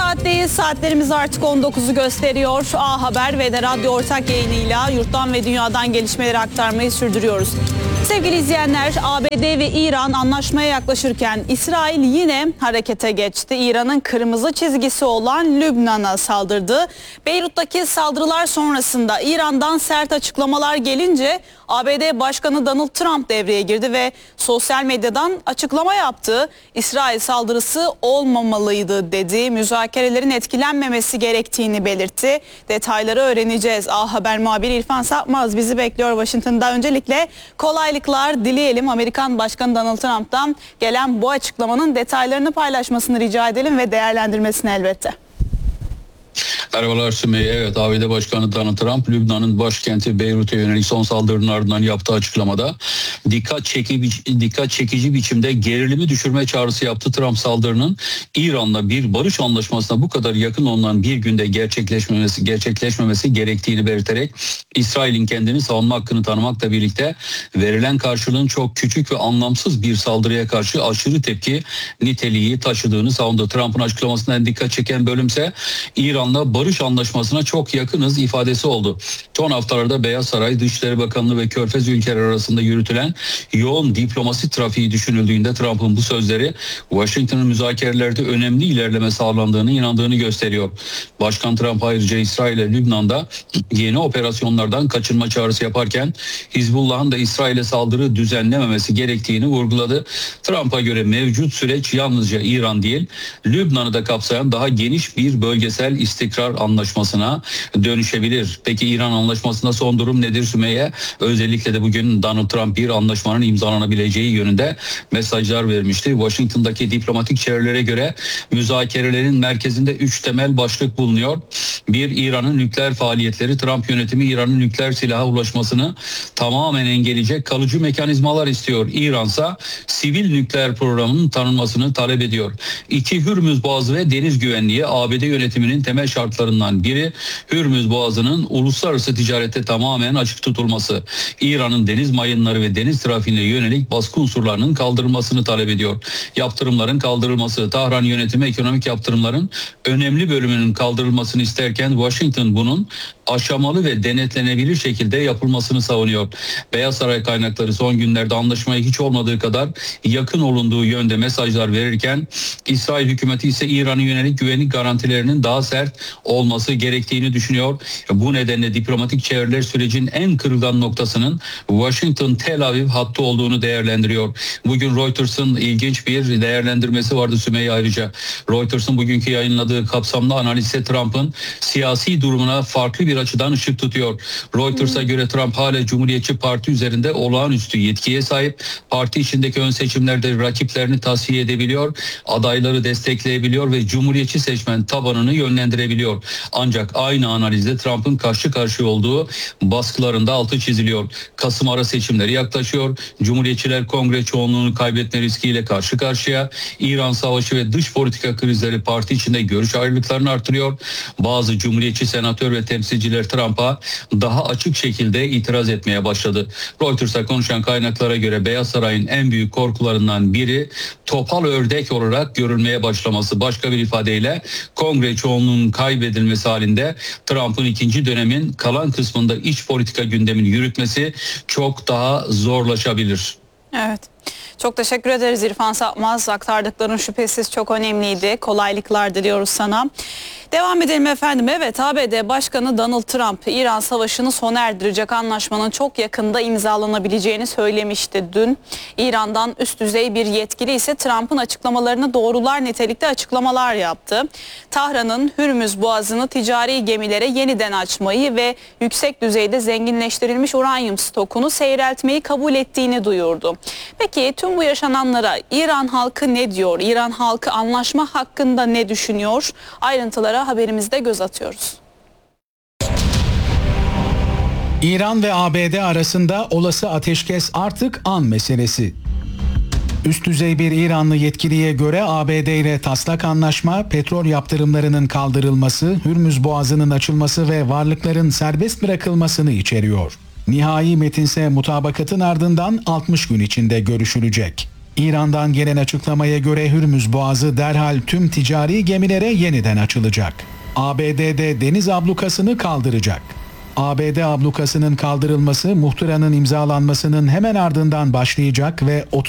saatteyiz. Saatlerimiz artık 19'u gösteriyor. A Haber ve de radyo ortak yayınıyla yurttan ve dünyadan gelişmeleri aktarmayı sürdürüyoruz. Sevgili izleyenler, ABD ve İran anlaşmaya yaklaşırken İsrail yine harekete geçti. İran'ın kırmızı çizgisi olan Lübnan'a saldırdı. Beyrut'taki saldırılar sonrasında İran'dan sert açıklamalar gelince ABD Başkanı Donald Trump devreye girdi ve sosyal medyadan açıklama yaptı. İsrail saldırısı olmamalıydı dedi. Müzakerelerin etkilenmemesi gerektiğini belirtti. Detayları öğreneceğiz. A Haber muhabiri İrfan Sapmaz bizi bekliyor Washington'da. Öncelikle kolaylıklar dileyelim. Amerikan Başkanı Donald Trump'tan gelen bu açıklamanın detaylarını paylaşmasını rica edelim ve değerlendirmesini elbette. Merhabalar Sümeyye. Evet, ABD Başkanı Donald Trump, Lübnan'ın başkenti Beyrut'a yönelik son saldırının ardından yaptığı açıklamada dikkat çekici biçimde gerilimi düşürme çağrısı yaptı. Trump saldırının İran'la bir barış anlaşmasına bu kadar yakın olunan bir günde gerçekleşmemesi gerektiğini belirterek İsrail'in kendini savunma hakkını tanımakla birlikte verilen karşılığın çok küçük ve anlamsız bir saldırıya karşı aşırı tepki niteliği taşıdığını savundu. Trump'ın açıklamasından dikkat çeken bölümse İran'la barış anlaşmasına çok yakınız ifadesi oldu. Son haftalarda Beyaz Saray, Dışişleri Bakanlığı ve Körfez ülkeleri arasında yürütülen yoğun diplomasi trafiği düşünüldüğünde Trump'ın bu sözleri Washington'ın müzakerelerde önemli ilerleme sağlandığını inandığını gösteriyor. Başkan Trump ayrıca İsrail'e Lübnan'da yeni operasyonlardan kaçınma çağrısı yaparken Hizbullah'ın da İsrail'e saldırı düzenlememesi gerektiğini vurguladı. Trump'a göre mevcut süreç yalnızca İran değil, Lübnan'ı da kapsayan daha geniş bir bölgesel istikrar anlaşmasına dönüşebilir. Peki İran anlaşmasında son durum nedir Sümeyye? Özellikle de bugün Donald Trump bir anlaşmanın imzalanabileceği yönünde mesajlar vermişti. Washington'daki diplomatik çevrelere göre müzakerelerin merkezinde 3 temel başlık bulunuyor. Bir, İran'ın nükleer faaliyetleri. Trump yönetimi İran'ın nükleer silaha ulaşmasını tamamen engelleyecek kalıcı mekanizmalar istiyor. İran'sa sivil nükleer programının tanınmasını talep ediyor. 2, Hürmüz Boğazı ve deniz güvenliği. ABD yönetiminin temel şartlarından biri Hürmüz Boğazı'nın uluslararası ticarete tamamen açık tutulması. İran'ın deniz mayınları ve deniz trafiğine yönelik baskı unsurlarının kaldırılmasını talep ediyor. Yaptırımların kaldırılması. Tahran yönetimi ekonomik yaptırımların önemli bölümünün kaldırılmasını isterken Washington bunun aşamalı ve denetlenebilir şekilde yapılmasını savunuyor. Beyaz Saray kaynakları son günlerde anlaşmaya hiç olmadığı kadar yakın olunduğu yönde mesajlar verirken İsrail hükümeti ise İran'a yönelik güvenlik garantilerinin daha sert olması gerektiğini düşünüyor. Bu nedenle diplomatik çevreler sürecin en kırılgan noktasının Washington-Tel Aviv hattı olduğunu değerlendiriyor. Bugün Reuters'ın ilginç bir değerlendirmesi vardı Sümeyye ayrıca. Reuters'ın bugünkü yayınladığı kapsamlı analizde Trump'ın siyasi durumuna farklı bir açıdan ışık tutuyor. Reuters'a göre Trump hala Cumhuriyetçi Parti üzerinde olağanüstü yetkiye sahip. Parti içindeki ön seçimlerde rakiplerini tasfiye edebiliyor, adayları destekleyebiliyor ve Cumhuriyetçi seçmen tabanını yönlendirebiliyor. Ancak aynı analizde Trump'ın karşı karşıya olduğu baskılarında altı çiziliyor. Kasım ara seçimleri yaklaşıyor. Cumhuriyetçiler kongre çoğunluğunu kaybetme riskiyle karşı karşıya. İran savaşı ve dış politika krizleri parti içinde görüş ayrılıklarını artırıyor. Bazı Cumhuriyetçi senatör ve temsilciler Trump'a daha açık şekilde itiraz etmeye başladı. Reuters'a konuşan kaynaklara göre Beyaz Saray'ın en büyük korkularından biri topal ördek olarak görülmeye başlaması. Başka bir ifadeyle kongre çoğunluğunun kaybedilmesi halinde Trump'ın ikinci dönemin kalan kısmında iç politika gündemini yürütmesi çok daha zorlaşabilir. Evet. Çok teşekkür ederiz İrfan Sapmaz. Aktardıkların şüphesiz çok önemliydi. Kolaylıklar diliyoruz sana. Devam edelim efendim. Evet, ABD Başkanı Donald Trump İran savaşını sona erdirecek anlaşmanın çok yakında imzalanabileceğini söylemişti dün. İran'dan üst düzey bir yetkili ise Trump'ın açıklamalarını doğrular nitelikte açıklamalar yaptı. Tahran'ın Hürmüz Boğazı'nı ticari gemilere yeniden açmayı ve yüksek düzeyde zenginleştirilmiş uranyum stokunu seyreltmeyi kabul ettiğini duyurdu. Peki tüm bu yaşananlara İran halkı ne diyor? İran halkı anlaşma hakkında ne düşünüyor? Ayrıntılara haberimizde göz atıyoruz. İran ve ABD arasında olası ateşkes artık an meselesi. Üst düzey bir İranlı yetkiliye göre ABD ile taslak anlaşma, petrol yaptırımlarının kaldırılması, Hürmüz Boğazı'nın açılması ve varlıkların serbest bırakılmasını içeriyor. Nihai metinse mutabakatın ardından 60 gün içinde görüşülecek. İran'dan gelen açıklamaya göre Hürmüz Boğazı derhal tüm ticari gemilere yeniden açılacak. ABD'de deniz ablukasını kaldıracak. ABD ablukasının kaldırılması muhtıranın imzalanmasının hemen ardından başlayacak ve